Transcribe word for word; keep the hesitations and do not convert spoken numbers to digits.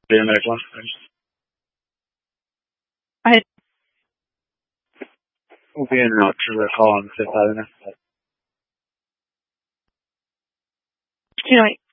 See you next one. I Muy bien, noche, Hans, you know